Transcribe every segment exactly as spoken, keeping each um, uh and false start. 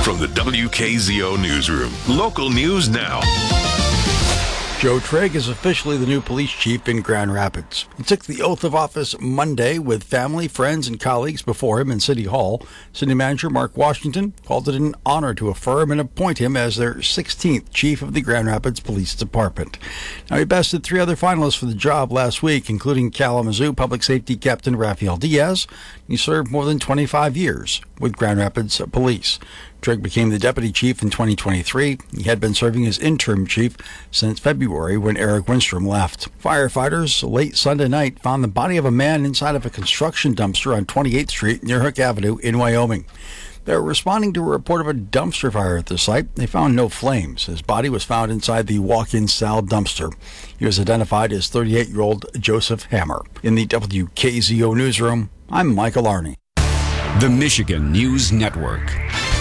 from the W K Z O Newsroom. Local news now. Joe Trigg is officially the new police chief in Grand Rapids. He took the oath of office Monday with family, friends, and colleagues before him in City Hall. City Manager Mark Washington called it an honor to affirm and appoint him as their sixteenth chief of the Grand Rapids Police Department. Now, he bested three other finalists for the job last week, including Kalamazoo Public Safety Captain Rafael Diaz. He served more than twenty-five years with Grand Rapids Police. Trigg became the deputy chief in twenty twenty-three. He had been serving as interim chief since February when Eric Winstrom left. Firefighters late Sunday night found the body of a man inside of a construction dumpster on twenty-eighth Street near Hook Avenue in Wyoming. They were responding to a report of a dumpster fire at the site. They found no flames. His body was found inside the walk-in style dumpster. He was identified as thirty-eight-year-old Joseph Hammer. In the W K Z O newsroom, I'm Michael Arney. The Michigan News Network.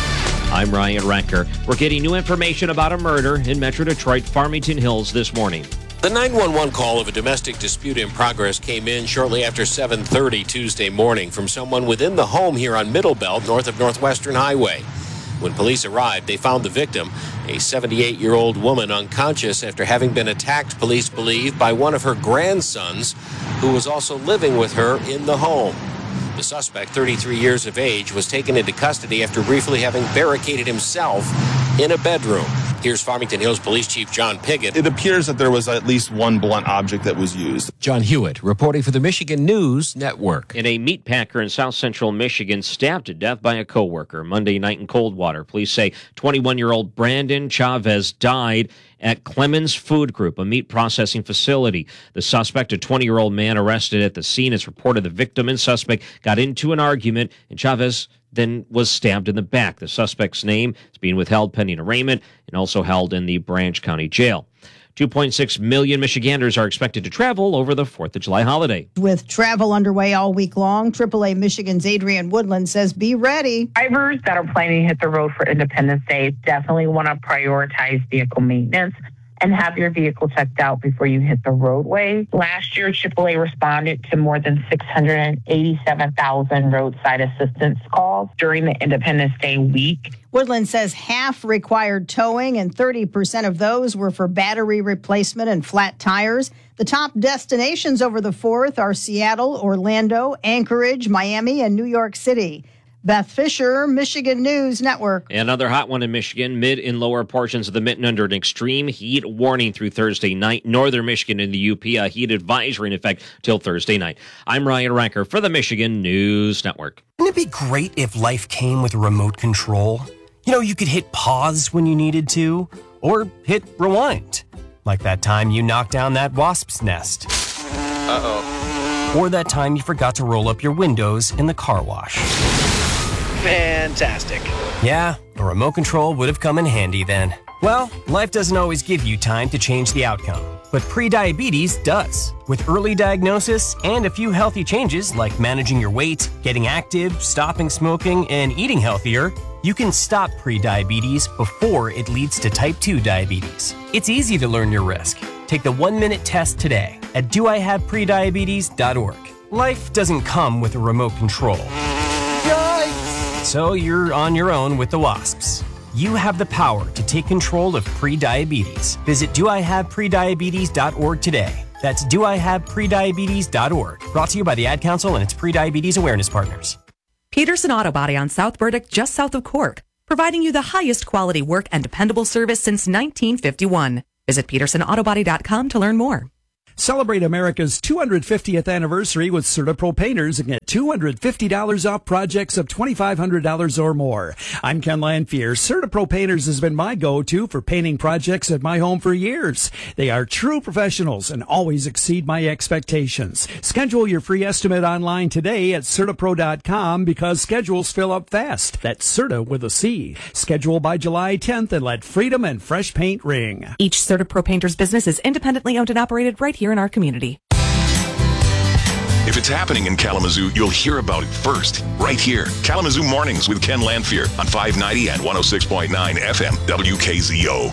I'm Ryan Ranker. We're getting new information about a murder in Metro Detroit, Farmington Hills this morning. The nine one one call of a domestic dispute in progress came in shortly after seven thirty Tuesday morning from someone within the home here on Middle Belt, north of Northwestern Highway. When police arrived, they found the victim, a seventy-eight-year-old woman unconscious after having been attacked, police believe, by one of her grandsons, who was also living with her in the home. The suspect, thirty-three years of age, was taken into custody after briefly having barricaded himself in a bedroom. Here's Farmington Hills Police Chief John Piggott. It appears that there was at least one blunt object that was used. John Hewitt reporting for the Michigan News Network. And a meat packer in south central Michigan stabbed to death by a coworker Monday night in Coldwater. Police say twenty-one-year-old Brandon Chavez died at Clemens Food Group, a meat processing facility. The suspect, a twenty-year-old man arrested at the scene. It's reported the victim and suspect got into an argument, and Chavez then was stabbed in the back. The suspect's name is being withheld pending arraignment and also held in the Branch County Jail. two point six million Michiganders are expected to travel over the fourth of July holiday. With travel underway all week long, triple A Michigan's Adrian Woodland says be ready. Drivers that are planning to hit the road for Independence Day definitely want to prioritize vehicle maintenance and have your vehicle checked out before you hit the roadway. Last year, triple A responded to more than six hundred eighty-seven thousand roadside assistance calls during the Independence Day week. Woodland says half required towing and thirty percent of those were for battery replacement and flat tires. The top destinations over the fourth are Seattle, Orlando, Anchorage, Miami, and New York City. Beth Fisher, Michigan News Network. Another hot one in Michigan. Mid and lower portions of the mitten under an extreme heat warning through Thursday night. Northern Michigan and the U P, a heat advisory in effect till Thursday night. I'm Ryan Ranker for the Michigan News Network. Wouldn't it be great if life came with a remote control? You know, you could hit pause when you needed to, or hit rewind. Like that time you knocked down that wasp's nest. Uh-oh. Or that time you forgot to roll up your windows in the car wash. Fantastic. Yeah, a remote control would have come in handy then. Well, life doesn't always give you time to change the outcome, but prediabetes does. With early diagnosis and a few healthy changes like managing your weight, getting active, stopping smoking, and eating healthier, you can stop prediabetes before it leads to type two diabetes. It's easy to learn your risk. Take the one-minute test today at do I have prediabetes dot org. Life doesn't come with a remote control. So you're on your own with the wasps. You have the power to take control of prediabetes. Visit do I have prediabetes dot org today. That's do I have prediabetes dot org. Brought to you by the Ad Council and its Prediabetes Awareness Partners. Peterson Auto Body on South Burdick, just south of Cork, providing you the highest quality work and dependable service since nineteen fifty-one. Visit peterson auto body dot com to learn more. Celebrate America's two hundred fiftieth anniversary with CertaPro Painters and get two hundred fifty dollars off projects of twenty-five hundred dollars or more. I'm Ken Lanfear. CertaPro Painters has been my go-to for painting projects at my home for years. They are true professionals and always exceed my expectations. Schedule your free estimate online today at certapro dot com because schedules fill up fast. That's Certa with a C. Schedule by July tenth and let freedom and fresh paint ring. Each CertaPro Painters business is independently owned and operated right here in our community. If it's happening in Kalamazoo, you'll hear about it first, right here. Kalamazoo Mornings with Ken Lanfear on five ninety and one oh six point nine F M W K Z O.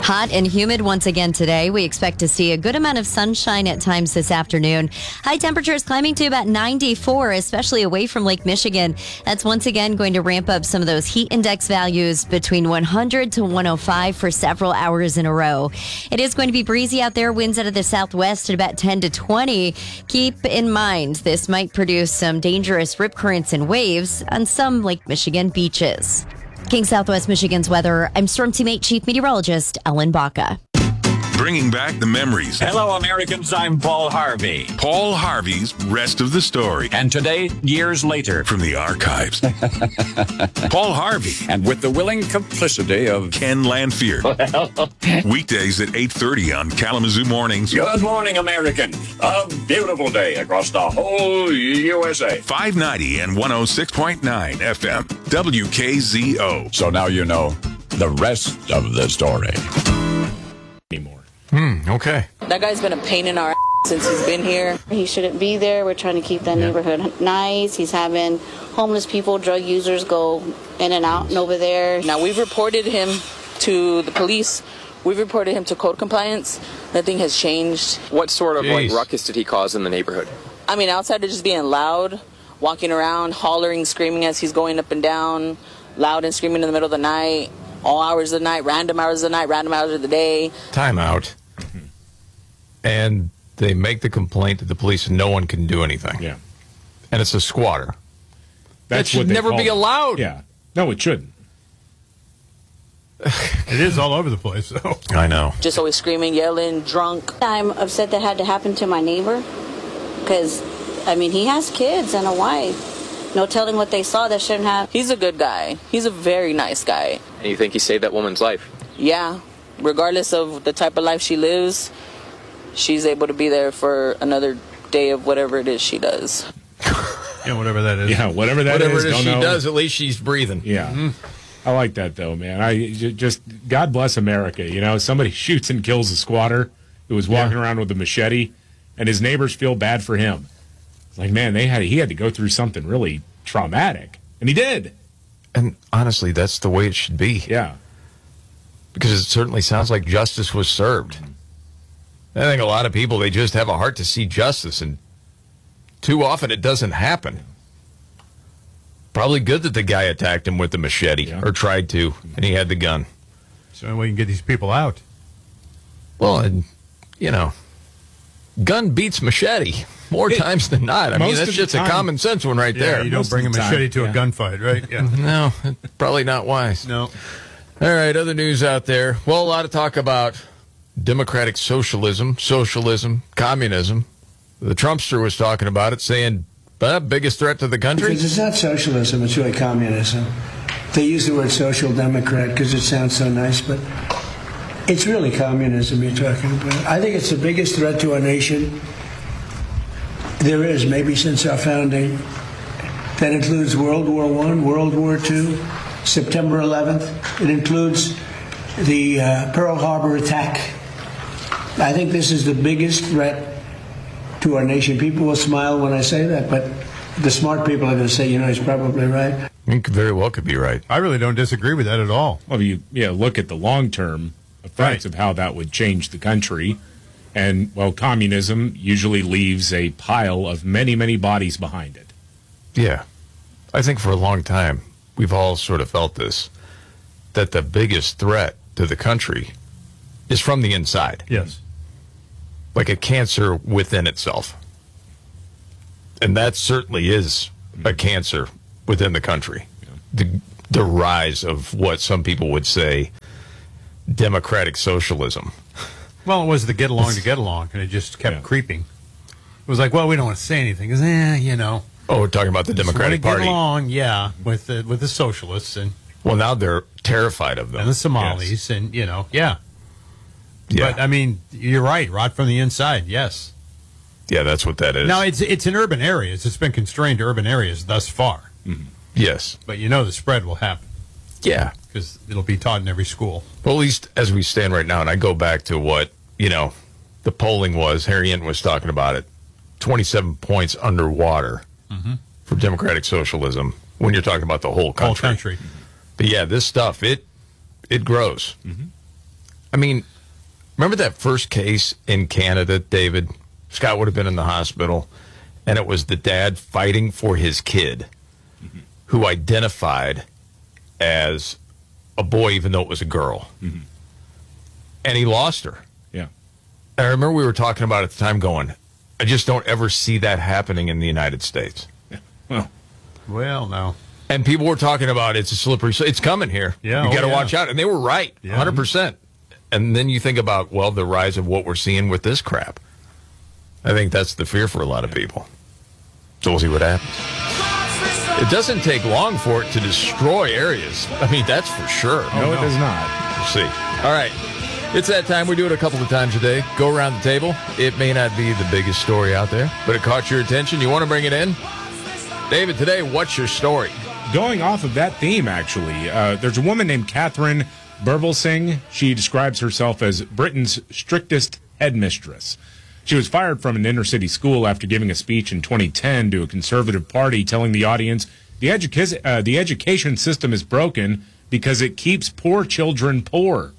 Hot and humid once again today. We expect to see a good amount of sunshine at times this afternoon. High temperatures climbing to about ninety-four, especially away from Lake Michigan. That's once again going to ramp up some of those heat index values between one hundred to one oh five for several hours in a row. It is going to be breezy out there, winds out of the southwest at about ten to twenty. Keep in mind, this might produce some dangerous rip currents and waves on some Lake Michigan beaches. King Southwest Michigan's weather. I'm Storm Teammate Chief Meteorologist Ellen Baca. Bringing back the memories. Hello, Americans. I'm Paul Harvey. Paul Harvey's Rest of the Story. And today, years later. From the archives. Paul Harvey. And with the willing complicity of Ken Lanfear. Weekdays at eight thirty on Kalamazoo Mornings. Good morning, American. A beautiful day across the whole U S A. five ninety and one oh six point nine F M. W K Z O. So now you know the rest of the story. Anymore. Hmm, okay. That guy's been a pain in our ass since he's been here. He shouldn't be there. We're trying to keep that yeah. neighborhood nice. He's having homeless people, drug users go in and out and over there. Now, we've reported him to the police. We've reported him to code compliance. Nothing has changed. What sort of Jeez. like ruckus did he cause in the neighborhood? I mean, outside of just being loud, walking around, hollering, screaming as he's going up and down, loud and screaming in the middle of the night, all hours of the night, random hours of the night, random hours of the day. Time out. And they make the complaint to the police and no one can do anything. Yeah. And it's a squatter. That's that should what they never be it. allowed. Yeah. No, it shouldn't. It is all over the place, though. I know. Just always screaming, yelling, drunk. I'm upset that had to happen to my neighbor because, I mean, he has kids and a wife. No telling what they saw that shouldn't have. He's a good guy. He's a very nice guy. And you think he saved that woman's life? Yeah. Regardless of the type of life she lives, she's able to be there for another day of whatever it is she does. Yeah, whatever that is. Yeah, whatever that whatever is. it is she know. does, at least she's breathing. Yeah. Mm-hmm. I like that, though, man. I just, God bless America. You know, somebody shoots and kills a squatter who was walking yeah. around with a machete, and his neighbors feel bad for him. It's like, man, they had he had to go through something really traumatic, and he did. And honestly, that's the way it should be. Yeah. Because it certainly sounds like justice was served. I think a lot of people, they just have a heart to see justice, and too often it doesn't happen. Probably good that the guy attacked him with the machete, yeah. or tried to, and he had the gun. So we can get these people out. Well, and, you know, gun beats machete more it, times than not. I mean, that's just a common sense one right yeah, there. You don't bring a machete to yeah. a gunfight, right? Yeah. No, probably not wise. No. All right, other news out there. Well, a lot of talk about democratic socialism, socialism, communism. The Trumpster was talking about it, saying, uh, biggest threat to the country? Because it's not socialism, it's really communism. They use the word social democrat because it sounds so nice, but it's really communism you're talking about. I think it's the biggest threat to our nation there is, maybe since our founding. That includes World War One, World War Two, September eleventh. It includes the uh, Pearl Harbor attack. I think this is the biggest threat to our nation. People will smile when I say that, but the smart people are going to say, you know, he's probably right. You very well could be right. I really don't disagree with that at all. Well, you yeah, look at the long-term effects right. of how that would change the country. And, well, communism usually leaves a pile of many, many bodies behind it. Yeah. I think for a long time, we've all sort of felt this, that the biggest threat to the country is from the inside. Yes. Like a cancer within itself. And that certainly is a cancer within the country. Yeah. The, the rise of what some people would say democratic socialism. Well, it was the get along to get along, and it just kept yeah. creeping. It was like, well, we don't want to say anything, because, eh, you know. Oh, we're talking about the Democratic Party. Get along, yeah, with the, with the socialists. And well, now they're terrified of them. And the Somalis, yes. and, you know, yeah. Yeah. But, I mean, you're right, rot from the inside, yes. Yeah, that's what that is. Now, it's it's in urban areas. It's been constrained to urban areas thus far. Mm-hmm. Yes. But you know the spread will happen. Yeah. Because it'll be taught in every school. Well, at least as we stand right now, and I go back to what, you know, the polling was, Harry Ent was talking about it, twenty-seven points underwater mm-hmm. for democratic socialism when you're talking about the whole country. Whole country. But yeah, this stuff, it it grows. Mm-hmm. I mean, remember that first case in Canada, David? Scott would have been in the hospital, and it was the dad fighting for his kid, mm-hmm. who identified as a boy, even though it was a girl. Mm-hmm. And he lost her. Yeah. I remember we were talking about it at the time going, I just don't ever see that happening in the United States. Yeah. Well, well, no. And people were talking about it's a slippery, it's coming here. Yeah, you got to oh, yeah. watch out. And they were right, yeah. one hundred percent. And then you think about, well, the rise of what we're seeing with this crap. I think that's the fear for a lot of people. So we'll see what happens. It doesn't take long for it to destroy areas. I mean, that's for sure. No, no. It does not. We'll see. All right. It's that time. We do it a couple of times a day. Go around the table. It may not be the biggest story out there, but it caught your attention. You want to bring it in? David, today, what's your story? Going off of that theme, actually, uh, there's a woman named Catherine Burblesing. She describes herself as Britain's strictest headmistress. She was fired from an inner-city school after giving a speech in twenty ten to a conservative party telling the audience the, educa- uh, the education system is broken because it keeps poor children poor.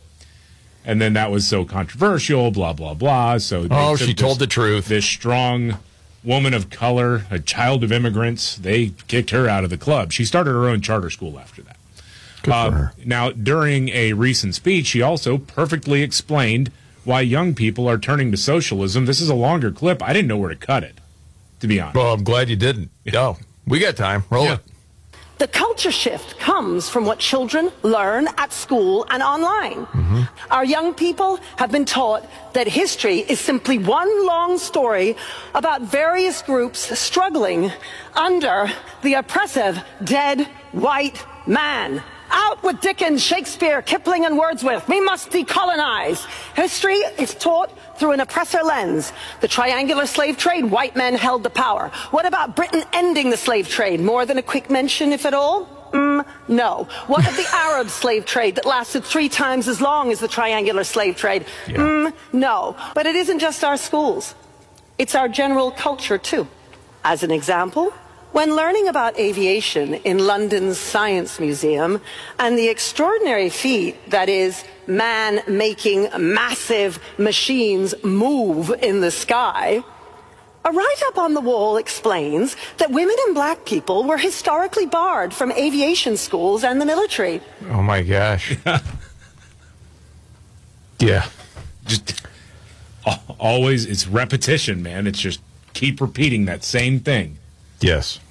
And then that was so controversial, blah, blah, blah. So oh, she told the truth. This strong woman of color, a child of immigrants, they kicked her out of the club. She started her own charter school after that. Good uh, for her. Now, during a recent speech, she also perfectly explained why young people are turning to socialism. This is a longer clip. I didn't know where to cut it, to be honest. Well, I'm glad you didn't. No, we got time. Roll Yeah. it. The culture shift comes from what children learn at school and online. Mm-hmm. Our young people have been taught that history is simply one long story about various groups struggling under the oppressive dead white man. Out with Dickens, Shakespeare, Kipling, and Wordsworth. We must decolonize. History is taught through an oppressor lens. The triangular slave trade, white men held the power. What about Britain ending the slave trade? More than a quick mention, if at all? Mm, no. What of the Arab slave trade that lasted three times as long as the triangular slave trade? Yeah. Mm, no. But it isn't just our schools. It's our general culture, too. As an example, when learning about aviation in London's Science Museum and the extraordinary feat that is man making massive machines move in the sky, a write-up on the wall explains that women and black people were historically barred from aviation schools and the military. Oh, my gosh. Yeah. Just always, it's repetition, man. It's just keep repeating that same thing. Yes.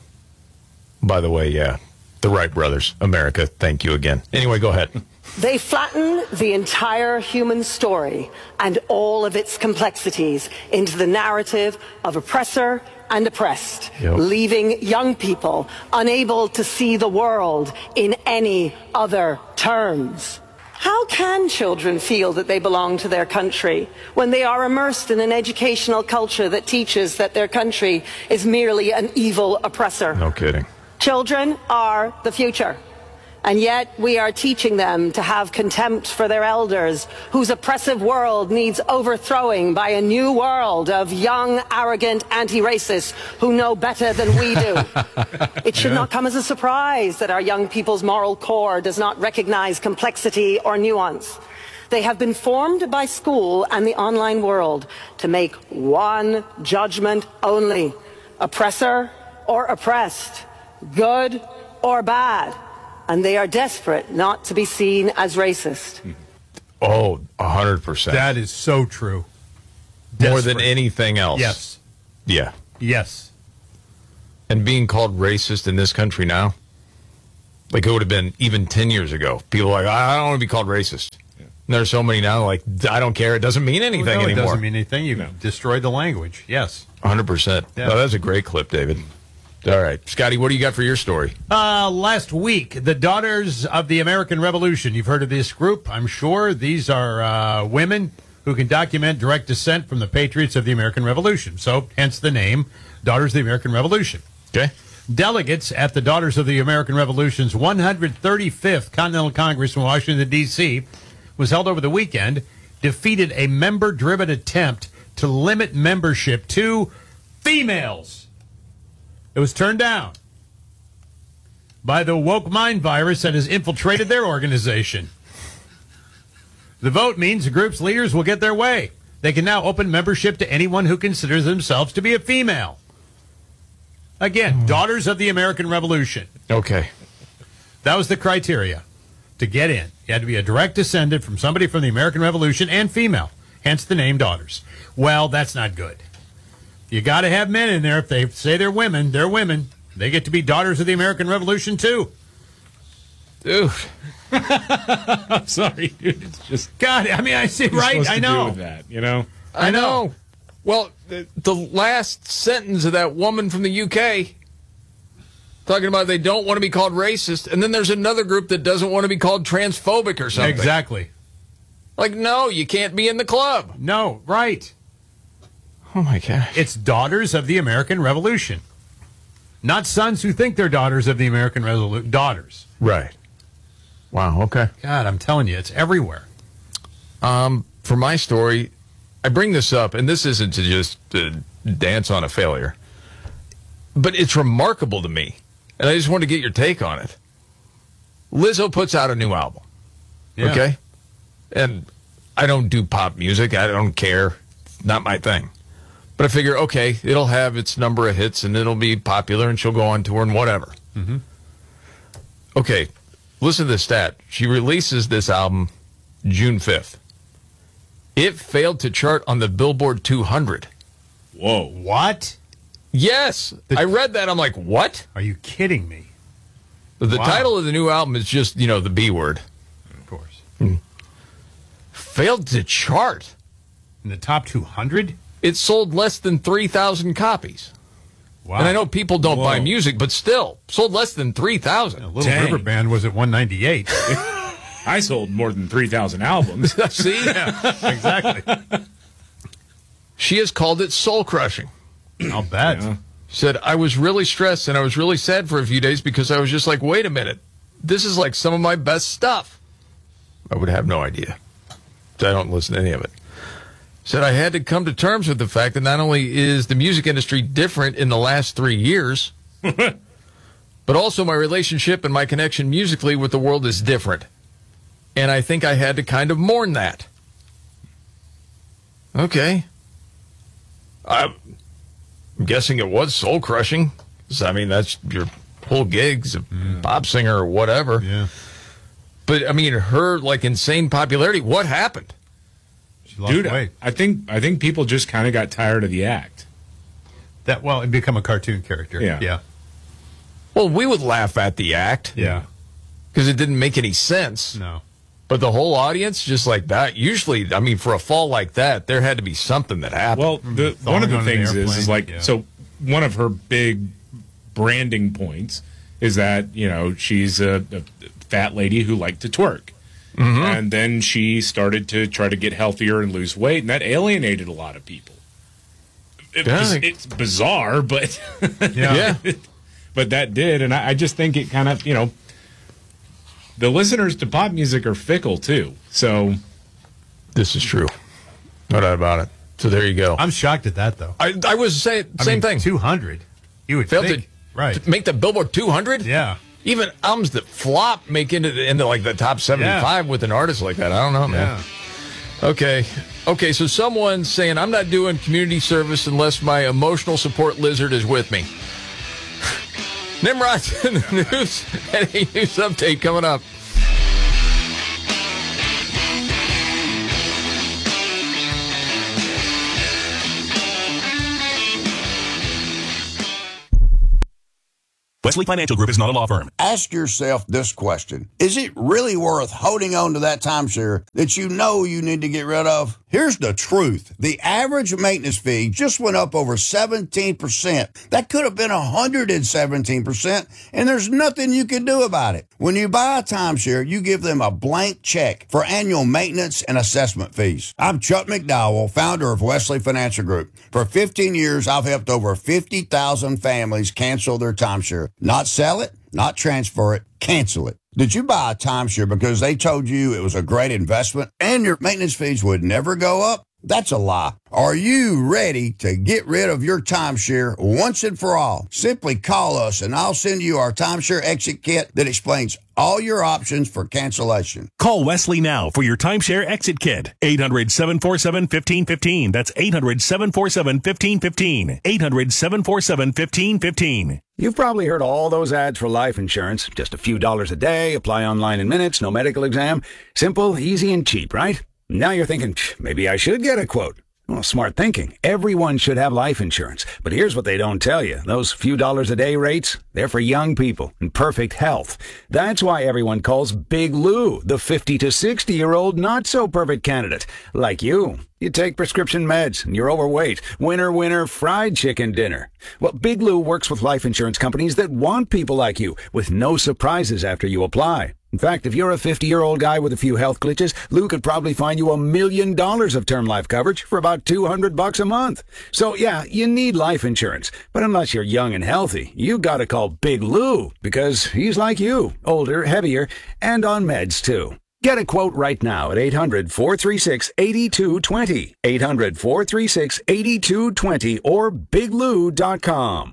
By the way, yeah, the Wright brothers, America, thank you again. Anyway, go ahead. They flatten the entire human story and all of its complexities into the narrative of oppressor and oppressed, yep. leaving young people unable to see the world in any other terms. How can children feel that they belong to their country when they are immersed in an educational culture that teaches that their country is merely an evil oppressor? No kidding. Children are the future, and yet we are teaching them to have contempt for their elders, whose oppressive world needs overthrowing by a new world of young, arrogant anti-racists who know better than we do. It should yeah. not come as a surprise that our young people's moral core does not recognize complexity or nuance. They have been formed by school and the online world to make one judgment only: oppressor or oppressed, good or bad. And they are desperate not to be seen as racist. Oh, a hundred percent. That is so true. More Desperate. than anything else. Yes. Yeah. Yes. And being called racist in this country now, like it would have been even ten years ago. People are like, I don't want to be called racist. Yeah. And there's so many now, like, I don't care. It doesn't mean anything well, no, anymore. It doesn't mean anything. You no. destroyed the language. Yes. A hundred percent. Yeah. No, that's a great clip, David. All right. Scotty, what do you got for your story? Uh, last week, the Daughters of the American Revolution. You've heard of this group, I'm sure. These are uh, women who can document direct descent from the patriots of the American Revolution. So, hence the name, Daughters of the American Revolution. Okay. Delegates at the Daughters of the American Revolution's one hundred thirty-fifth Continental Congress in Washington, D C was held over the weekend, defeated a member-driven attempt to limit membership to females. It was turned down by the woke mind virus that has infiltrated their organization. The vote means the group's leaders will get their way. They can now open membership to anyone who considers themselves to be a female. Again, Daughters of the American Revolution. Okay. That was the criteria to get in. You had to be a direct descendant from somebody from the American Revolution and female, hence the name Daughters. Well, that's not good. You got to have men in there. If they say they're women, they're women. They get to be Daughters of the American Revolution, too. Dude. I'm sorry, dude. It's just God. I mean, I see right. I know with that. You know. I know. Well, the, the last sentence of that woman from the U K talking about they don't want to be called racist, and then there's another group that doesn't want to be called transphobic or something. Exactly. Like, no, you can't be in the club. No, right. Oh my gosh. It's Daughters of the American Revolution, not sons who think they're daughters of the American Revolution. Daughters. Right. Wow. Okay. God, I'm telling you, it's everywhere. Um, for my story, I bring this up, and this isn't to just uh, dance on a failure, but it's remarkable to me, and I just want to get your take on it. Lizzo puts out a new album, Yeah. okay? And I don't do pop music. I don't care. It's not my thing. But I figure, okay, it'll have its number of hits, and it'll be popular, and she'll go on tour and whatever. Mm-hmm. Okay, listen to this stat. She releases this album June fifth. It failed to chart on the Billboard two hundred. Whoa. What? Yes. I read that. I'm like, what? Are you kidding me? The Wow. title of the new album is just, you know, the B word. Of course. Hmm. Failed to chart. In the top two hundred? It sold less than three thousand copies. Wow. And I know people don't Whoa. buy music, but still, sold less than three thousand. Little River Band was at one ninety-eight. I sold more than three thousand albums. See? Yeah, exactly. She has called it soul crushing. I'll bet. Yeah. Said, I was really stressed and I was really sad for a few days because I was just like, wait a minute. This is like some of my best stuff. I would have no idea. I don't listen to any of it. Said, I had to come to terms with the fact that not only is the music industry different in the last three years, but also my relationship and my connection musically with the world is different. And I think I had to kind of mourn that. Okay. I'm guessing it was soul crushing. I mean, that's your whole gig's a yeah. pop singer or whatever. Yeah. But I mean, her like insane popularity. What happened? She lost Dude, I, weight. I think I think people just kind of got tired of the act. That well, it become a cartoon character. Yeah. Yeah. Well, we would laugh at the act. Yeah. Because it didn't make any sense. No. But the whole audience, just like that. Usually, I mean, for a fall like that, there had to be something that happened. Well, the, one of the on an things is, airplane. is like, Yeah. so one of her big branding points is that, you know, she's a, a fat lady who liked to twerk. Mm-hmm. And then she started to try to get healthier and lose weight, and that alienated a lot of people. It, Yeah, was- I think- it's bizarre, but Yeah. Yeah. but that did, and I, I just think it kind of, you know, the listeners to pop music are fickle too. So This is true. No doubt about it. So there you go. I'm shocked at that, though. I, I was saying I same mean, thing. two hundred. You would Failed think. to, right. to make the Billboard two hundred? Yeah. Even albums that flop make into the, into like the top seventy-five with an artist like that. I don't know, man. Yeah. Okay. Okay, so someone's saying, I'm not doing community service unless my emotional support lizard is with me. Nimrod's in the news and a news update coming up. Wesley Financial Group is not a law firm. Ask yourself this question. Is it really worth holding on to that timeshare that you know you need to get rid of? Here's the truth. The average maintenance fee just went up over seventeen percent. That could have been one hundred seventeen percent, and there's nothing you can do about it. When you buy a timeshare, you give them a blank check for annual maintenance and assessment fees. I'm Chuck McDowell, founder of Wesley Financial Group. For fifteen years, I've helped over fifty thousand families cancel their timeshare. Not sell it, not transfer it, cancel it. Did you buy a timeshare because they told you it was a great investment and your maintenance fees would never go up? That's a lie. Are you ready to get rid of your timeshare once and for all? Simply call us and I'll send you our timeshare exit kit that explains all your options for cancellation. Call Wesley now for your timeshare exit kit. eight hundred, seven four seven, one five one five. That's eight hundred, seven four seven, one five one five. eight hundred, seven four seven, one five one five. You've probably heard all those ads for life insurance. Just a few dollars a day, apply online in minutes, no medical exam. Simple, easy, and cheap, right? Now you're thinking, maybe I should get a quote. Well, smart thinking. Everyone should have life insurance. But here's what they don't tell you. Those few dollars a day rates, they're for young people in perfect health. That's why everyone calls Big Lou the fifty to sixty-year-old not-so-perfect candidate. Like you. You take prescription meds and you're overweight. Winner, winner, fried chicken dinner. Well, Big Lou works with life insurance companies that want people like you with no surprises after you apply. In fact, if you're a fifty-year-old guy with a few health glitches, Lou could probably find you a million dollars of term life coverage for about two hundred bucks a month. So, yeah, you need life insurance. But unless you're young and healthy, you gotta call Big Lou because he's like you, older, heavier, and on meds too. Get a quote right now at eight hundred, four three six, eight two two zero, eight hundred, four three six, eight two two zero, or big lou dot com.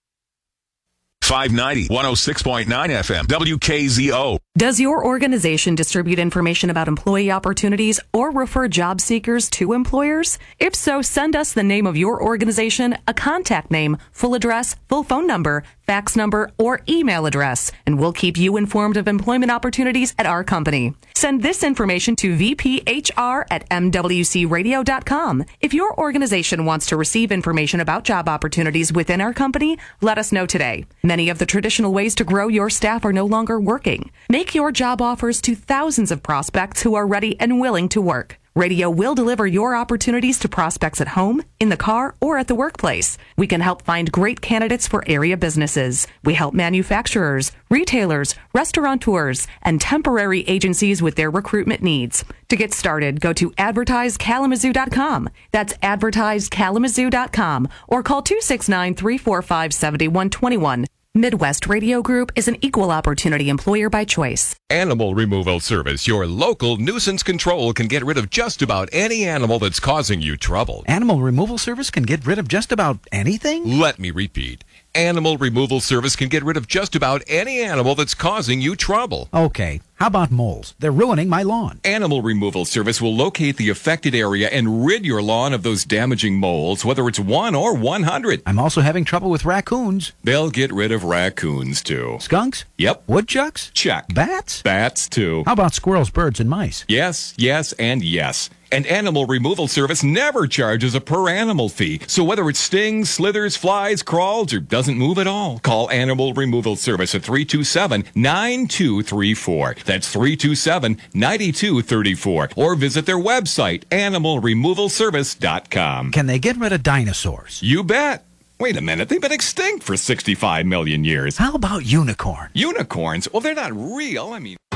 five ninety, one oh six point nine F M, W K Z O. Does your organization distribute information about employee opportunities or refer job seekers to employers? If so, send us the name of your organization, a contact name, full address, full phone number, fax number, or email address, and we'll keep you informed of employment opportunities at our company. Send this information to v p h r at m w c radio dot com. If your organization wants to receive information about job opportunities within our company, let us know today. Many of the traditional ways to grow your staff are no longer working. Make your job offers to thousands of prospects who are ready and willing to work. Radio will deliver your opportunities to prospects at home, in the car, or at the workplace. We can help find great candidates for area businesses. We help manufacturers, retailers, restaurateurs, and temporary agencies with their recruitment needs. To get started, go to advertise kalamazoo dot com. That's advertise kalamazoo dot com or call two six nine, three four five, seven one two one. Midwest Radio Group is an equal opportunity employer by choice. Animal Removal Service, your local nuisance control, can get rid of just about any animal that's causing you trouble. Animal Removal Service can get rid of just about anything? Let me repeat. Animal Removal Service can get rid of just about any animal that's causing you trouble. Okay, how about moles? They're ruining my lawn. Animal Removal Service will locate the affected area and rid your lawn of those damaging moles, whether it's one or one hundred. I'm also having trouble with raccoons. They'll get rid of raccoons, too. Skunks? Yep. Woodchucks? Check. Bats? Bats, too. How about squirrels, birds, and mice? Yes, yes, and yes. And Animal Removal Service never charges a per-animal fee. So whether it stings, slithers, flies, crawls, or doesn't move at all, call Animal Removal Service at three two seven, nine two three four. That's three two seven, nine two three four. Or visit their website, animal removal service dot com. Can they get rid of dinosaurs? You bet. Wait a minute, they've been extinct for sixty-five million years. How about unicorns? Unicorns? Well, they're not real. I mean...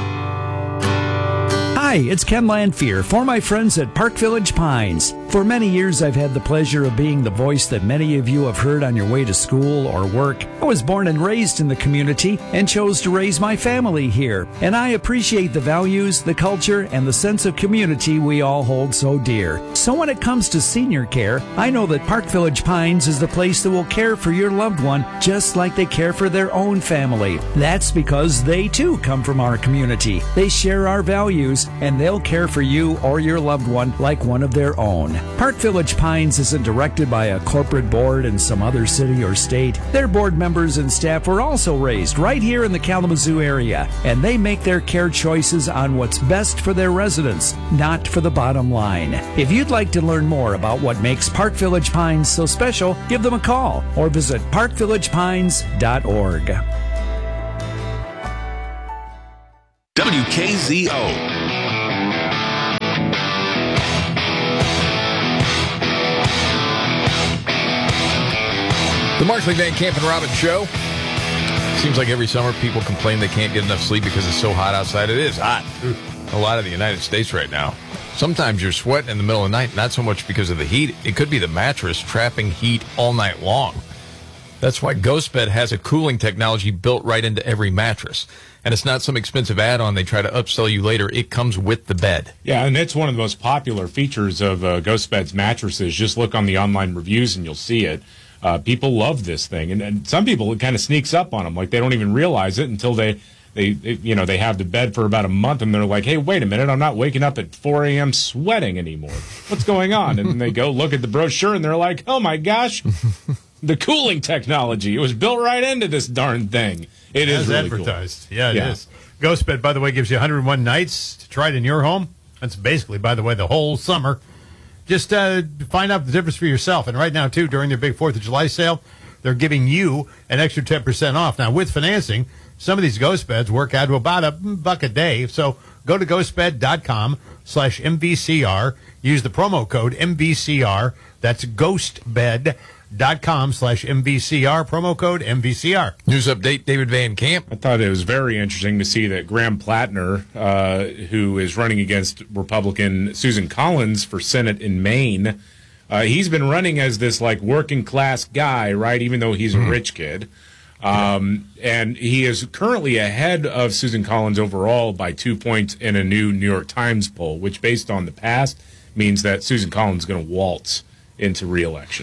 Hi, it's Ken Lanfear for my friends at Park Village Pines. For many years, I've had the pleasure of being the voice that many of you have heard on your way to school or work. I was born and raised in the community and chose to raise my family here. And I appreciate the values, the culture, and the sense of community we all hold so dear. So when it comes to senior care, I know that Park Village Pines is the place that will care for your loved one just like they care for their own family. That's because they too come from our community. They share our values, and they'll care for you or your loved one like one of their own. Park Village Pines isn't directed by a corporate board in some other city or state. Their board members and staff were also raised right here in the Kalamazoo area, and they make their care choices on what's best for their residents, not for the bottom line. If you'd like to learn more about what makes Park Village Pines so special, give them a call or visit park village pines dot org. W K Z O. The Markley Van Camp and Robbins Show. Seems like every summer people complain they can't get enough sleep because it's so hot outside. It is hot. A lot of the United States right now. Sometimes you're sweating in the middle of the night, not so much because of the heat. It could be the mattress trapping heat all night long. That's why GhostBed has a cooling technology built right into every mattress. And it's not some expensive add-on they try to upsell you later. It comes with the bed. Yeah, and it's one of the most popular features of uh, GhostBed's mattresses. Just look on the online reviews and you'll see it. Uh, people love this thing. And, and some people, it kind of sneaks up on them. Like, they don't even realize it until they, they, they, you know, they have the bed for about a month and they're like, hey, wait a minute, I'm not waking up at four a.m. sweating anymore. What's going on? And then they go look at the brochure and they're like, oh, my gosh. The cooling technology. It was built right into this darn thing. It is As really advertised. Cool. Yeah, it yeah. is. GhostBed, by the way, gives you one hundred one nights to try it in your home. That's basically, by the way, the whole summer. Just uh, find out the difference for yourself. And right now, too, during their big fourth of July sale, they're giving you an extra ten percent off. Now, with financing, some of these GhostBeds work out to about a buck a day. So go to ghostbed.com slash MVCR. Use the promo code M V C R. That's ghostbed.com slash MVCR. Promo code M V C R. News update, David Van Camp. I thought it was very interesting to see that Graham Plattner, uh, who is running against Republican Susan Collins for Senate in Maine, uh, he's been running as this like working class guy, right? Even though he's a rich kid. Um, and he is currently ahead of Susan Collins overall by two points in a new New York Times poll, which based on the past means that Susan Collins is going to waltz into re-election.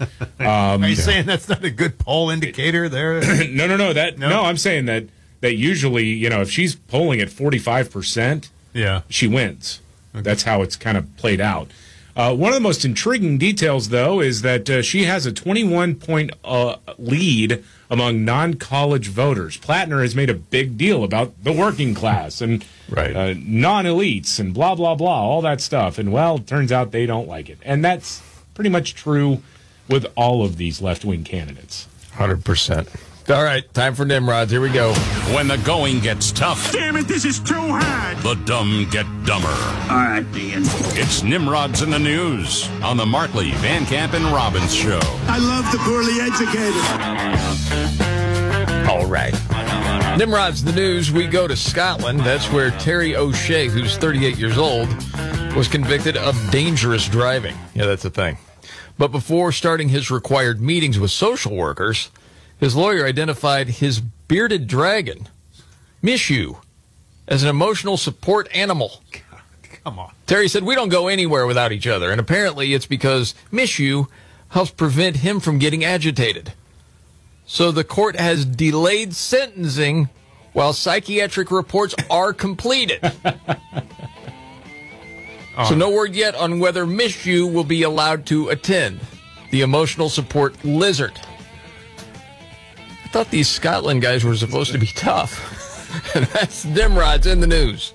Um, Are you saying that's not a good poll indicator there? no, no, no. That no? No? I'm saying that that usually, you know, if she's polling at forty-five percent, yeah, she wins. Okay. That's how it's kind of played out. Uh, one of the most intriguing details, though, is that uh, she has a twenty-one point uh, lead among non-college voters. Plattner has made a big deal about the working class and right. uh, non-elites and blah, blah, blah, all that stuff. And, well, it turns out they don't like it. And that's pretty much true with all of these left-wing candidates. one hundred percent. All right, time for Nimrods. Here we go. When the going gets tough. Damn it, this is too hard. The dumb get dumber. All right, Dean. It's Nimrods in the News on the Markley, Van Camp, and Robbins Show. I love the poorly educated. All right. Nimrod's the news. We go to Scotland. That's where Terry O'Shea, who's thirty-eight years old, was convicted of dangerous driving. Yeah, that's a thing. But before starting his required meetings with social workers, his lawyer identified his bearded dragon, Mishu, as an emotional support animal. Come on. Terry said, we don't go anywhere without each other. And apparently it's because Mishu helps prevent him from getting agitated. So the court has delayed sentencing while psychiatric reports are completed. So no word yet on whether Mishu will be allowed to attend the emotional support lizard. I thought these Scotland guys were supposed to be tough. And that's Nimrod's in the news.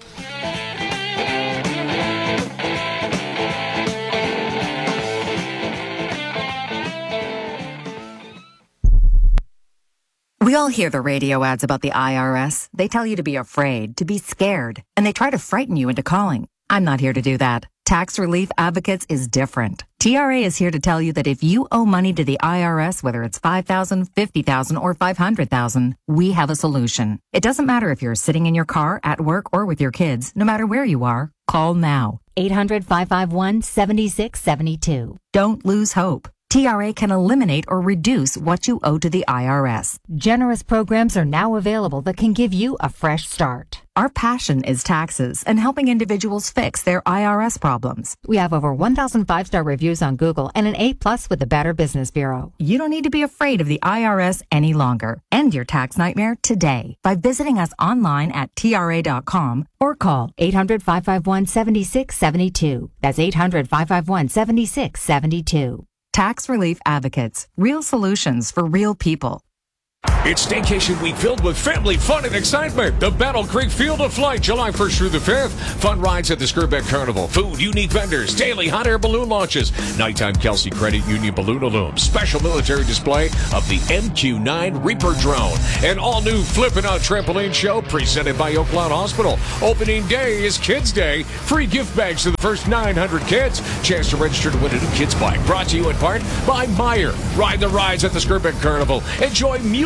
We all hear the radio ads about the I R S. They tell you to be afraid, to be scared, and they try to frighten you into calling. I'm not here to do that. Tax Relief Advocates is different. T R A is here to tell you that if you owe money to the I R S, whether it's five thousand dollars, fifty thousand dollars, or five hundred thousand dollars, we have a solution. It doesn't matter if you're sitting in your car, at work, or with your kids. No matter where you are, call now. eight hundred, five five one, seven six seven two. Don't lose hope. T R A can eliminate or reduce what you owe to the I R S. Generous programs are now available that can give you a fresh start. Our passion is taxes and helping individuals fix their I R S problems. We have over one thousand five-star reviews on Google and an A plus with the Better Business Bureau. You don't need to be afraid of the I R S any longer. End your tax nightmare today by visiting us online at T R A dot com or call eight hundred, five five one, seven six seven two. That's eight hundred, five five one, seven six seven two. Tax Relief Advocates. Real solutions for real people. It's Staycation Week filled with family fun and excitement. The Battle Creek Field of Flight, July first through the fifth. Fun rides at the Skirbeck Carnival. Food, unique vendors, daily hot air balloon launches. Nighttime Kelsey Credit Union Balloon Illume. Special military display of the M Q nine Reaper drone. An all-new Flippin' Out Trampoline Show presented by Oak Lawn Hospital. Opening day is Kids Day. Free gift bags to the first nine hundred kids. Chance to register to win a new kids bike. Brought to you in part by Meyer. Ride the rides at the Skirbeck Carnival. Enjoy music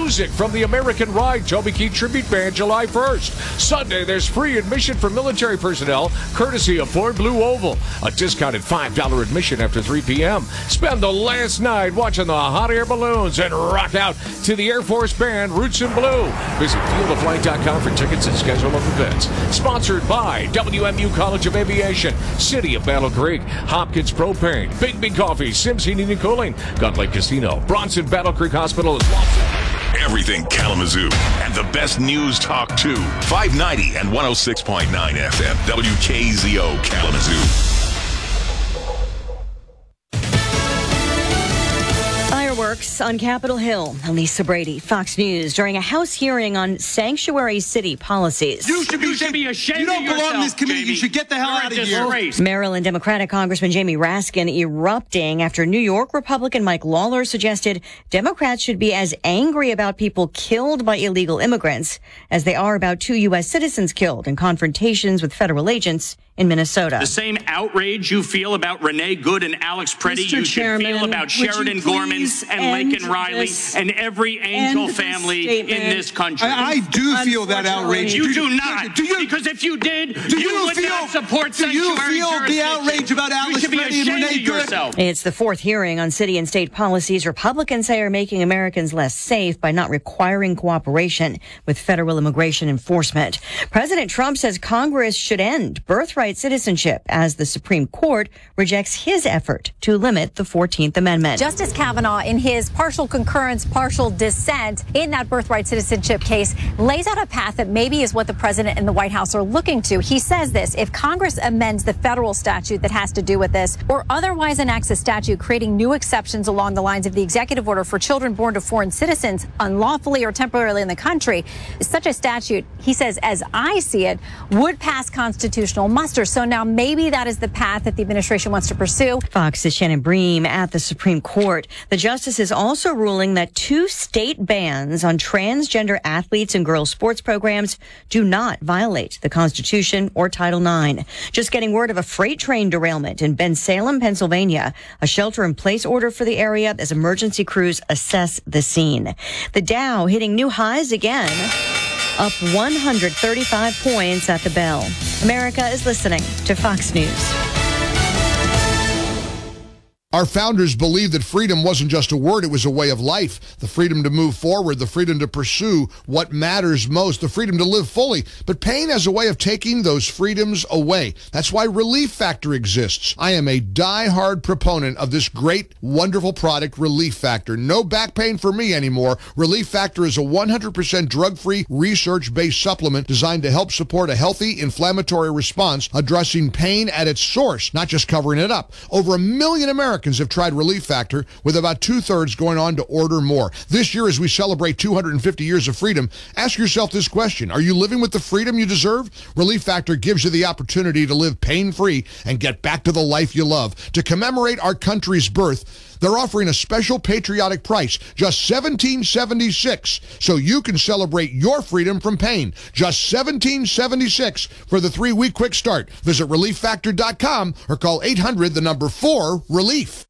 Music from the American Ride Toby Keith Tribute Band July first. Sunday, there's free admission for military personnel, courtesy of Ford Blue Oval. A discounted five dollars admission after three p.m. Spend the last night watching the hot air balloons and rock out to the Air Force Band Roots in Blue. Visit field of flight dot com for tickets and schedule of events. Sponsored by W M U College of Aviation, City of Battle Creek, Hopkins Propane, Big Big Coffee, Sims Heating and Cooling, Gun Lake Casino, Bronson Battle Creek Hospital is Everything Kalamazoo and the best news talk too. five ninety and one oh six point nine F M. W K Z O Kalamazoo. Fireworks on Capitol Hill. Lisa Brady, Fox News, during a House hearing on sanctuary city policies. You should be, you should be ashamed. You don't belong yourself, in this committee. Jamie. You should get the hell You're out of disgrace. here. Maryland Democratic Congressman Jamie Raskin erupting after New York Republican Mike Lawler suggested Democrats should be as angry about people killed by illegal immigrants as they are about two U S citizens killed in confrontations with federal agents in Minnesota. The same outrage you feel about Renee Good and Alex Preddy, Mister you should Chairman, feel about Sheridan Gorman and Laken Riley and every Angel family in this country. I, I do feel that outrage. You do not. Do you, because if you did, do you, you would feel, not support do you feel the outrage about Alex Preddy and Renee Good? Yourself. It's the fourth hearing on city and state policies Republicans say are making Americans less safe by not requiring cooperation with federal immigration enforcement. President Trump says Congress should end birthright citizenship as the Supreme Court rejects his effort to limit the fourteenth Amendment. Justice Kavanaugh, in his partial concurrence, partial dissent in that birthright citizenship case, lays out a path that maybe is what the president and the White House are looking to. He says this: if Congress amends the federal statute that has to do with this, or otherwise enacts a statute creating new exceptions along the lines of the executive order for children born to foreign citizens unlawfully or temporarily in the country, such a statute, he says, as I see it, would pass constitutional muster. So now maybe that is the path that the administration wants to pursue. Fox's Shannon Bream at the Supreme Court. The justice is also ruling that two state bans on transgender athletes and girls' sports programs do not violate the Constitution or Title nine. Just getting word of a freight train derailment in Bensalem, Pennsylvania. A shelter-in-place order for the area as emergency crews assess the scene. The Dow hitting new highs again, up one hundred thirty-five points at the bell. America is listening to Fox News. Our founders believed that freedom wasn't just a word, it was a way of life. The freedom to move forward, the freedom to pursue what matters most, the freedom to live fully. But pain has a way of taking those freedoms away. That's why Relief Factor exists. I am a die-hard proponent of this great, wonderful product, Relief Factor. No back pain for me anymore. Relief Factor is a one hundred percent drug-free, research-based supplement designed to help support a healthy inflammatory response, addressing pain at its source, not just covering it up. Over a million Americans have tried Relief Factor, with about two-thirds going on to order more. This year, as we celebrate two hundred fifty years of freedom, ask yourself this question: are you living with the freedom you deserve? Relief Factor gives you the opportunity to live pain-free and get back to the life you love. To commemorate our country's birth, they're offering a special patriotic price, just seventeen seventy-six, so you can celebrate your freedom from pain. Just seventeen seventy-six for the three-week quick start. Visit relief factor dot com or call eight hundred, the number four, relief.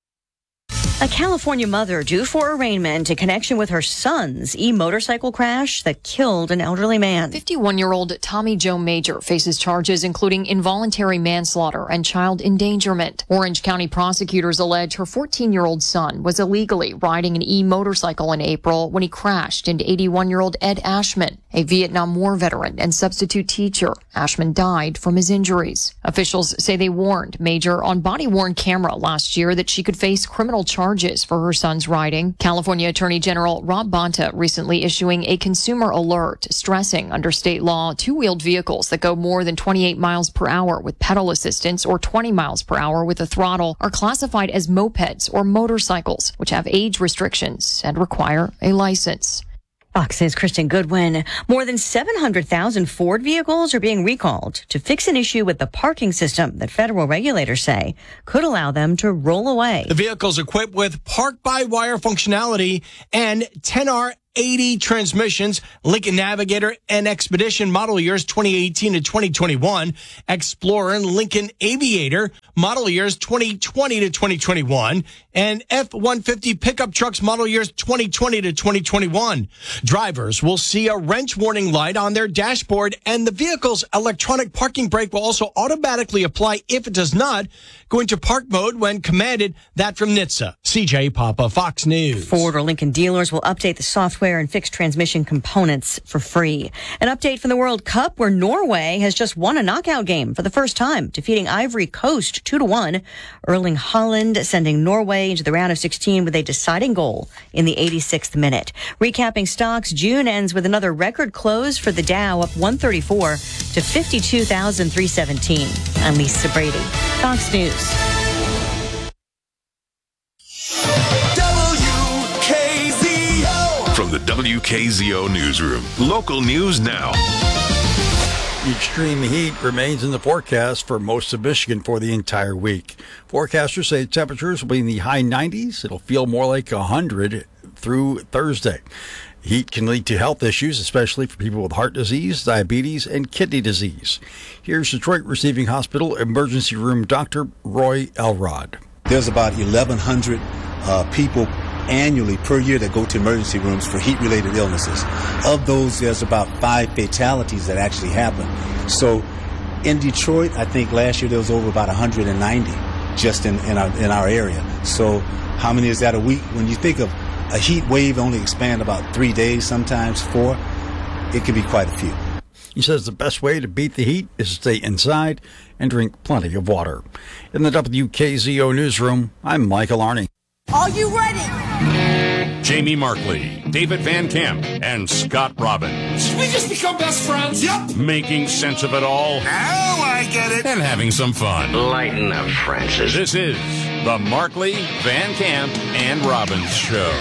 A California mother due for arraignment in connection with her son's e-motorcycle crash that killed an elderly man. fifty-one-year-old Tommy Joe Major faces charges including involuntary manslaughter and child endangerment. Orange County prosecutors allege her fourteen-year-old son was illegally riding an e-motorcycle in April when he crashed into eighty-one-year-old Ed Ashman, a Vietnam War veteran and substitute teacher. Ashman died from his injuries. Officials say they warned Major on body-worn camera last year that she could face criminal charges for her son's riding. California Attorney General Rob Bonta recently issuing a consumer alert stressing under state law two-wheeled vehicles that go more than twenty-eight miles per hour with pedal assistance or twenty miles per hour with a throttle are classified as mopeds or motorcycles, which have age restrictions and require a license. Fox's Kristen Goodwin. More than seven hundred thousand Ford vehicles are being recalled to fix an issue with the parking system that federal regulators say could allow them to roll away. The vehicle's equipped with park-by-wire functionality and ten R eighty transmissions, Lincoln Navigator and Expedition model years twenty eighteen to twenty twenty-one, Explorer and Lincoln Aviator model years twenty twenty to twenty twenty-one, and F one fifty pickup trucks model years twenty twenty to twenty twenty-one. Drivers will see a wrench warning light on their dashboard, and the vehicle's electronic parking brake will also automatically apply if it does not go into park mode when commanded. That from N H T S A. C J Papa, Fox News. Ford or Lincoln dealers will update the software and fix transmission components for free. An update from the World Cup, where Norway has just won a knockout game for the first time, defeating Ivory Coast two to one. Erling Haaland sending Norway into the round of sixteen with a deciding goal in the eighty-sixth minute. Recapping stocks, June ends with another record close for the Dow, up one thirty-four to fifty-two thousand three hundred seventeen. I'm Lisa Brady, Fox News. W K Z O. From the W K Z O newsroom, local news now. The extreme heat remains in the forecast for most of Michigan for the entire week. Forecasters say temperatures will be in the high nineties. It'll feel more like one hundred through Thursday. Heat can lead to health issues, especially for people with heart disease, diabetes, and kidney disease. Here's Detroit Receiving Hospital Emergency Room Doctor Roy Elrod. There's about eleven hundred uh, people annually per year that go to emergency rooms for heat-related illnesses. Of those, there's about five fatalities that actually happen. So in Detroit, I think last year there was over about one hundred ninety just in, in, our, in our area. So how many is that a week? When you think of a heat wave only expand about three days, sometimes four, it can be quite a few. He says the best way to beat the heat is to stay inside and drink plenty of water. In the W K Z O newsroom, I'm Michael Arney. Are you ready? Jamie Markley, David Van Camp, and Scott Robbins. We just become best friends. Yep. Making sense of it all. Now I get it. And having some fun. Lighten up, Francis. This is the Markley, Van Camp, and Robbins Show.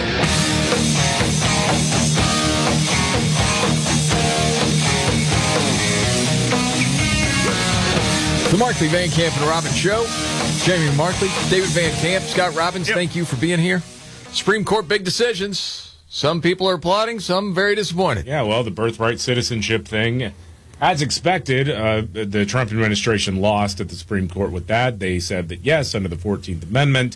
The Markley, Van Camp, and Robbins Show. Jamie Markley, David Van Camp, Scott Robbins, yep. Thank you for being here. Supreme Court big decisions. Some people are applauding, some very disappointed. Yeah, well, the birthright citizenship thing, as expected, uh, the Trump administration lost at the Supreme Court with that. They said that, yes, under the fourteenth Amendment,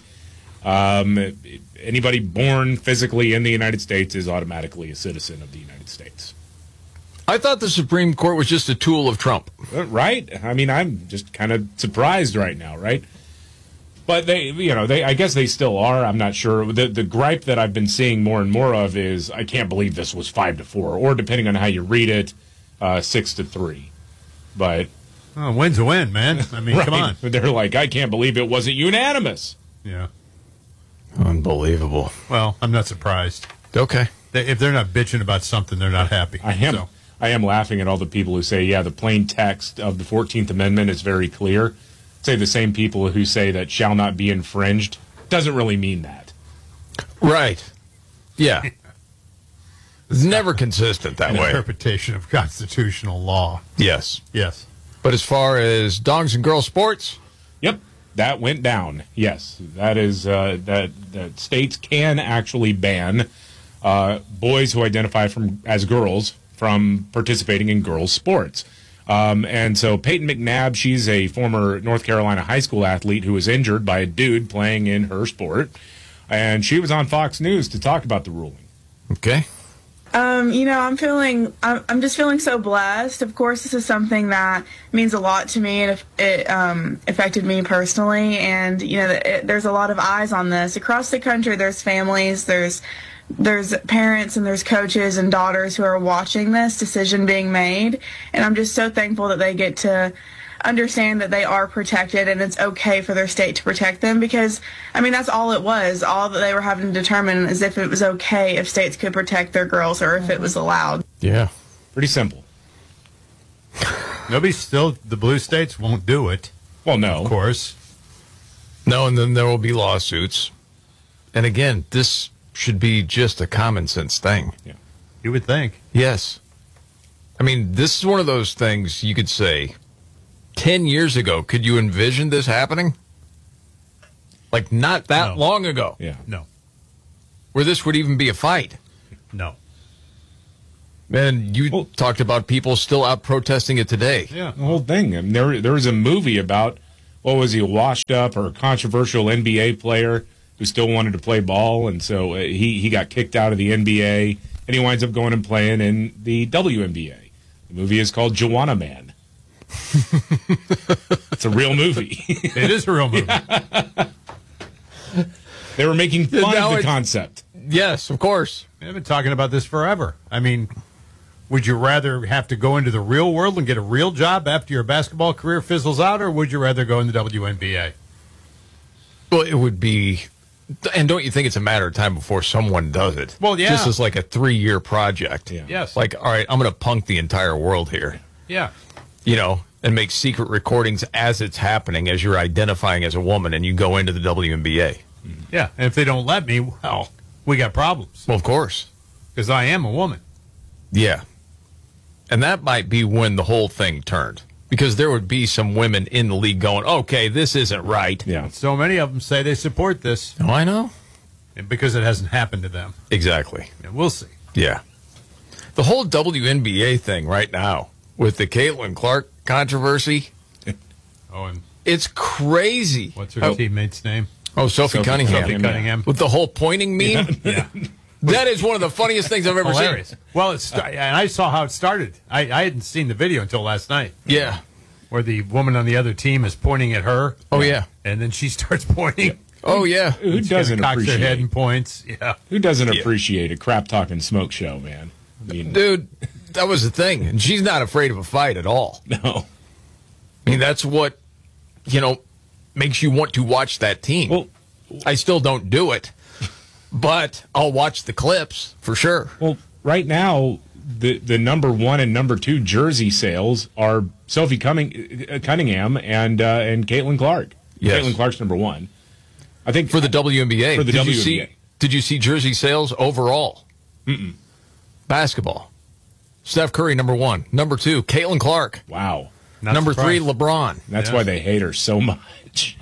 um, anybody born physically in the United States is automatically a citizen of the United States. I thought the Supreme Court was just a tool of Trump. Right? I mean, I'm just kind of surprised right now, right? But they, you know, they, I guess they still are. I'm not sure. The the gripe that I've been seeing more and more of is, I can't believe this was five to four, or depending on how you read it, uh, six to three. But oh, win's a win, man. I mean, right. Come on. They're like, I can't believe it wasn't unanimous. Yeah. Unbelievable. Well, I'm not surprised. Okay. They, if they're not bitching about something, they're not happy. I am. So. I am laughing at all the people who say, yeah, the plain text of the fourteenth Amendment is very clear. Say the same people who say that shall not be infringed doesn't really mean that. Right. Yeah. It's never consistent that An way. Interpretation of constitutional law. Yes. Yes. But as far as dogs and girls sports? Yep. That went down. Yes. That is, uh, that, that states can actually ban uh, boys who identify from as girls from participating in girls' sports. Um, and so Peyton McNabb, she's a former North Carolina high school athlete who was injured by a dude playing in her sport. And she was on Fox News to talk about the ruling. Okay. Um, you know, I'm feeling, I'm, I'm just feeling so blessed. Of course, this is something that means a lot to me. It, it um, affected me personally. And, you know, it, there's a lot of eyes on this. Across the country, there's families, there's there's parents and there's coaches and daughters who are watching this decision being made. And I'm just so thankful that they get to understand that they are protected and it's okay for their state to protect them, because, I mean, that's all it was. All that they were having to determine is if it was okay if states could protect their girls or if it was allowed. Yeah. Pretty simple. Nobody still, the blue states won't do it. Well, no. Of course. No, and then there will be lawsuits. And again, this should be just a common sense thing. Yeah. You would think. Yes. I mean, this is one of those things you could say, ten years ago, could you envision this happening? Like, not that no. long ago. Yeah. No. Where this would even be a fight. No. And you well, talked about people still out protesting it today. Yeah, the whole thing. I mean, there, there was a movie about, what was he, a washed up or controversial N B A player who still wanted to play ball, and so uh, he, he got kicked out of the N B A, and he winds up going and playing in the W N B A. The movie is called Joanna Man. It's a real movie. It is a real movie. Yeah. They were making fun Now of the it- concept. Yes, of course. I've been talking about this forever. I mean, would you rather have to go into the real world and get a real job after your basketball career fizzles out, or would you rather go in the W N B A? Well, it would be, and don't you think it's a matter of time before someone does it? Well, yeah. Just as like a three-year project. Yeah. Yes. Like, all right, I'm going to punk the entire world here. Yeah. You know, and make secret recordings as it's happening, as you're identifying as a woman, and you go into the W N B A. Yeah, and if they don't let me, well, we got problems. Well, of course. Because I am a woman. Yeah. And that might be when the whole thing turned. Because there would be some women in the league going, okay, this isn't right. Yeah. So many of them say they support this. Oh, I know. And because it hasn't happened to them. Exactly. And we'll see. Yeah. The whole W N B A thing right now with the Caitlin Clark controversy, Oh, and it's crazy. what's her Oh, teammate's name? oh Sophie, Sophie Cunningham. Sophie Cunningham. With the whole pointing meme. Yeah. That is one of the funniest things I've ever Hilarious. seen. Well, it's, and I saw how it started. I, I hadn't seen the video until last night. Yeah. Where the woman on the other team is pointing at her. Oh, yeah. And then she starts pointing. Oh, yeah. Who She doesn't kinda cocks her head appreciate? and points. Yeah. Who doesn't Yeah. appreciate a crap talking smoke show, man? I mean, Dude, that was the thing. And she's not afraid of a fight at all. no. I mean, that's what, you know, makes you want to watch that team. Well, I still don't do it, but I'll watch the clips for sure. Well, right now, the the number one and number two jersey sales are Sophie Cunning, uh, Cunningham and uh, and Caitlin Clark. Yes. Caitlin Clark's number one. I think For the W N B A. For the did W N B A. You see, did you see jersey sales overall? Mm-mm. Basketball. Steph Curry, number one. Number two, Caitlin Clark. Wow. Not number surprised. three, LeBron. That's Yeah. why they hate her so much.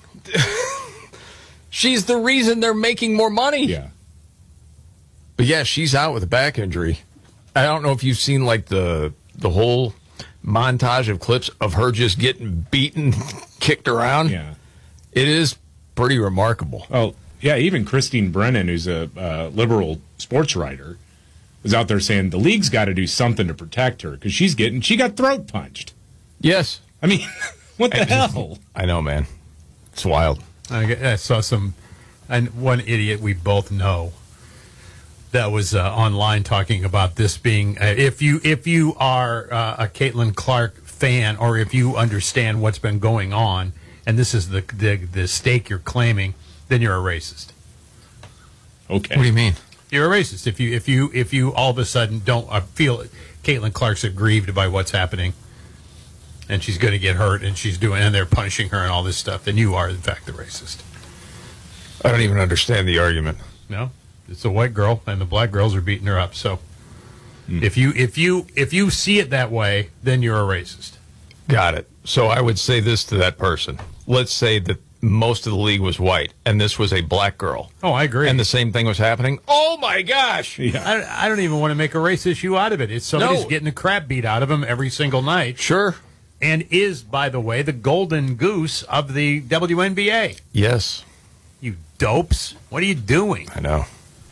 She's the reason they're making more money. Yeah. But yeah, she's out with a back injury. I don't know if you've seen like the the whole montage of clips of her just getting beaten, kicked around. Yeah. It is pretty remarkable. Oh, yeah. Even Christine Brennan, who's a uh, liberal sports writer, was out there saying the league's got to do something to protect her because she's getting she got throat punched. Yes. I mean, what the hell? I know, man. It's wild. I, I saw some, and one idiot we both know that was uh, online talking about this being uh, if you if you are uh, a Caitlin Clark fan or if you understand what's been going on and this is the the, the stake you're claiming, then you're a racist. Okay. What do you mean? You're a racist if you if you if you all of a sudden don't uh, feel Caitlin Clark's aggrieved by what's happening. And she's going to get hurt, and she's doing, and they're punishing her and all this stuff. Then you are, in fact, the racist. I don't even understand the argument. No, it's a white girl, and the black girls are beating her up. So, if you if you if you see it that way, then you're a racist. Got it. So I would say this to that person. Let's say that most of the league was white, and this was a black girl. Oh, I agree. And the same thing was happening. Oh, my gosh. I, I don't even want to make a race issue out of it. It's somebody's No. getting the crap beat out of them every single night. Sure. And is, by the way, the golden goose of the W N B A. Yes. You dopes. What are you doing? I know.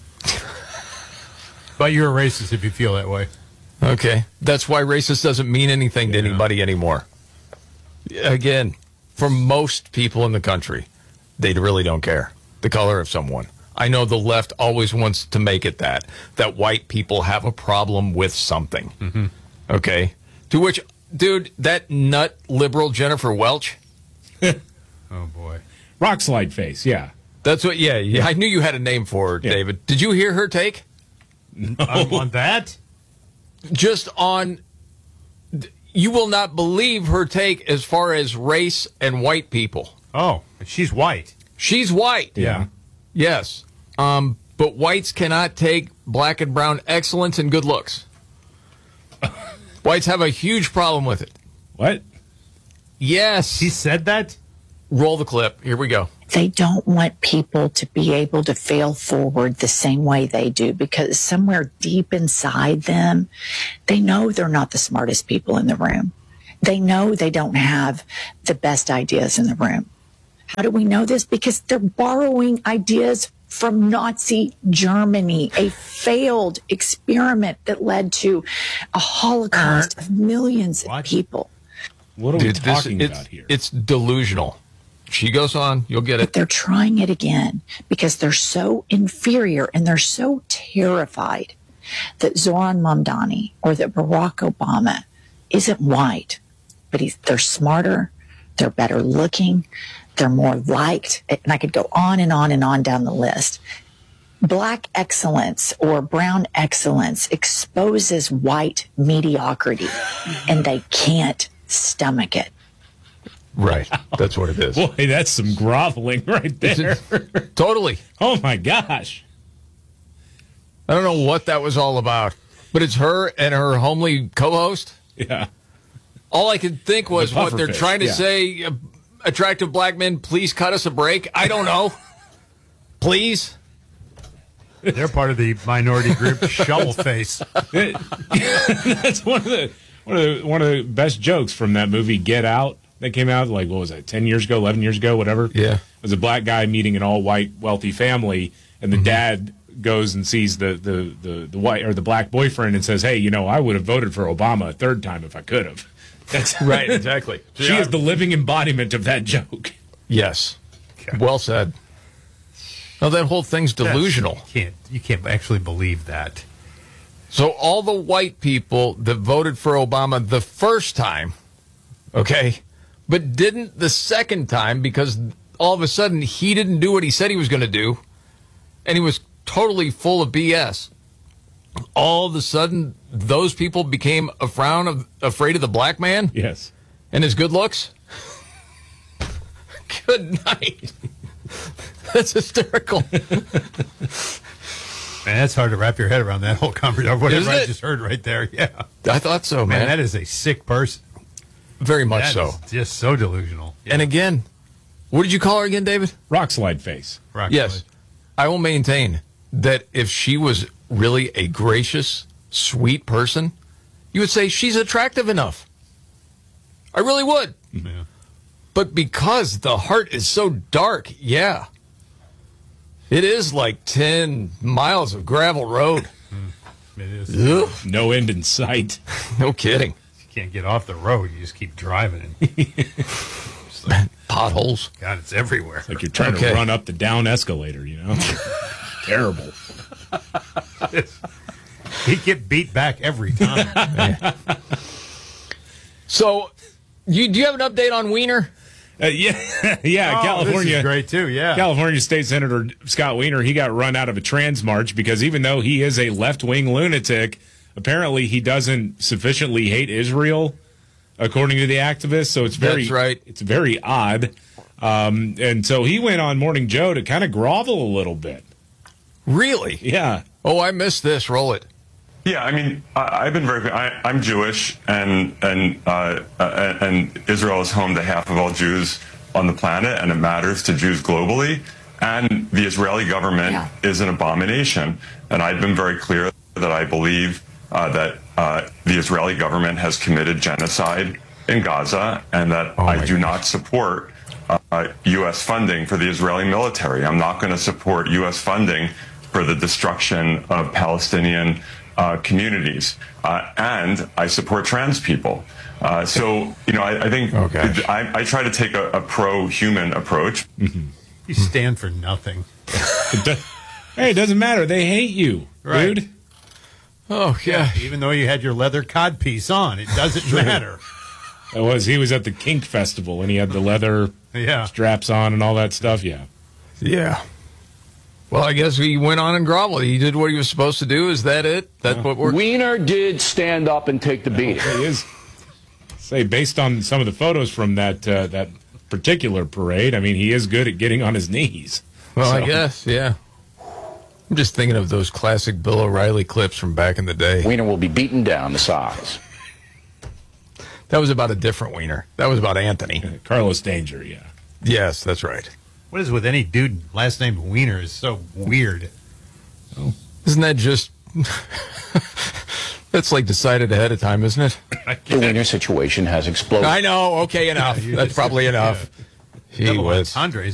But you're a racist if you feel that way. Okay. That's why racist doesn't mean anything to anybody anymore. Again, for most people in the country, they really don't care the color of someone. I know the left always wants to make it that, that white people have a problem with something. Mm-hmm. Okay? To which, dude, that nut liberal Jennifer Welch. Oh, boy. Rock slide face, yeah. That's what, yeah, yeah. I knew you had a name for her, Yeah. David. Did you hear her take? On, on that? Just on, you will not believe her take as far as race and white people. Oh, she's white. She's white. Yeah. Yes. Um, but whites cannot take black and brown excellence and good looks. Whites have a huge problem with it. What? Yes. She said that? Roll the clip. Here we go. They don't want people to be able to fail forward the same way they do, because somewhere deep inside them, they know they're not the smartest people in the room. They know they don't have the best ideas in the room. How do we know this? Because they're borrowing ideas from Nazi Germany, a failed experiment that led to a Holocaust of millions of people. What are Dude, we talking this, about it's, here? It's delusional. She goes on, you'll get it. But they're trying it again because they're so inferior and they're so terrified that Zoran Mamdani or that Barack Obama isn't white, but he's, they're smarter, they're better looking, they're more liked, and I could go on and on and on down the list. Black excellence or brown excellence exposes white mediocrity, and they can't stomach it. Right. That's what it is. Boy, that's some groveling right there. Totally. Oh, my gosh. I don't know what that was all about, but it's her and her homely co-host. Yeah. All I could think was The what they're pufferfish, trying to yeah. say, uh, attractive black men, please cut us a break. I don't know. Please. They're part of the minority group shovel face. That's one of the one of the one of the best jokes from that movie Get Out that came out like what was that ten years ago, eleven years ago, whatever. Yeah, it was a black guy meeting an all white wealthy family, and the mm-hmm. dad goes and sees the, the the the white or the black boyfriend and says, "Hey, you know, I would have voted for Obama a third time if I could have." That's right, exactly. She is the living embodiment of that joke. Yes, well said. No, that whole thing's delusional. That's, you can't you can't actually believe that. So all the white people that voted for Obama the first time, okay, but didn't the second time because all of a sudden he didn't do what he said he was going to do, and he was totally full of B S. All of a sudden, those people became a frown of afraid of the black man? Yes. And his good looks? Good night. That's hysterical. Man, that's hard to wrap your head around that whole conversation. Whatever Isn't I it? just heard right there. Yeah. I thought so, man. Man, that is a sick person. Very much That so. is just so delusional. And again, what did you call her again, David? Rock slide face. Rock yes. slide. I will maintain that if she was really a gracious, sweet person, you would say she's attractive enough. I really would. Yeah. But because the heart is so dark, yeah. It is like ten miles of gravel road. It is. Ugh. No end in sight. No kidding. You can't get off the road. You just keep driving. Like, potholes. God, it's everywhere. It's like you're trying Okay. to run up the down escalator, you know? Terrible. He get beat back every time. Yeah. So, you, do you have an update on Wiener? Uh, yeah, yeah. Oh, California, this is great too. Yeah, California State Senator Scott Wiener, he got run out of a trans march because even though he is a left-wing lunatic, apparently he doesn't sufficiently hate Israel, according to the activists. So it's very, That's right. It's very odd. Um, and so he went on Morning Joe to kind of grovel a little bit. Really? Yeah. Oh, I missed this. Roll it. Yeah, I mean, I, I've been very. I, I'm Jewish, and and uh, uh, and Israel is home to half of all Jews on the planet, and it matters to Jews globally. And the Israeli government yeah. is an abomination. And I've been very clear that I believe uh, that uh, the Israeli government has committed genocide in Gaza, and that Oh I do gosh. not support uh, U S funding for the Israeli military. I'm not going to support U S funding for the destruction of Palestinian uh, communities. Uh, and I support trans people. Uh, so, you know, I, I think Oh, gosh. I, I try to take a, a pro-human approach. Mm-hmm. You stand for nothing. It do- hey, it doesn't matter. They hate you, Right. dude. Oh, yeah. Even though you had your leather codpiece on, it doesn't matter. It was. He was at the Kink Festival, and he had the leather Yeah. straps on and all that stuff. Yeah. Yeah. Well, I guess he went on and groveled. He did what he was supposed to do. Is that it? That's what we're... Wiener did stand up and take the beating. He is. Say, based on some of the photos from that uh, that particular parade, I mean, he is good at getting on his knees. Well, So- I guess, yeah. I'm just thinking of those classic Bill O'Reilly clips from back in the day. Wiener will be beaten down to size. That was about a different Wiener. That was about Anthony. Carlos Danger, yeah. Yes, that's right. What is with any dude last name Wiener is so weird. Isn't that just... That's like decided ahead of time, isn't it? The Wiener situation has exploded. I know. Okay, enough. Yeah, That's just- probably enough. Yeah. Gee whiz. Andre's